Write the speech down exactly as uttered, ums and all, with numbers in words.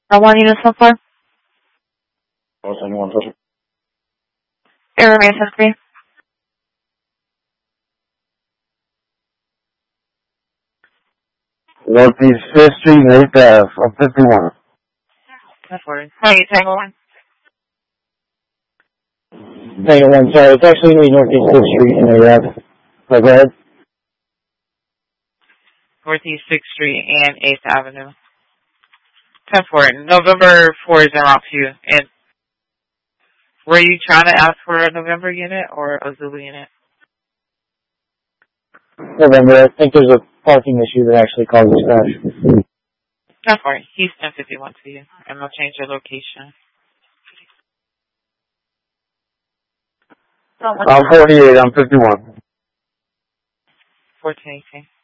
How long units so far? Oh, anyone touch it? It remains ten three. Northeast fifth Street, eighth Ave, on fifty-one. That's working. How you Tango one? Tango one, sorry, it's actually going to be Northeast fifth Street in eighth Ave. So go ahead. Northeast sixth Street and eighth Avenue. ten four. November four is en route to you. And were you trying to ask for a November unit or a Zulu unit? November, I think there's a parking issue that actually causes crash. ten four. He's ten fifty-one to you. And they'll change your location. I'm forty-eight, I'm fifty-one. fourteen eighteen.